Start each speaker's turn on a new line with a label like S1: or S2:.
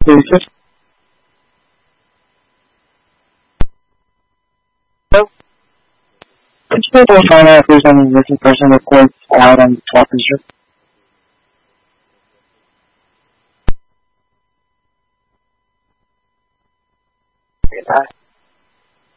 S1: basis. So, could you able to find out if there's any missing person reports out on the 12th district? Okay, bye.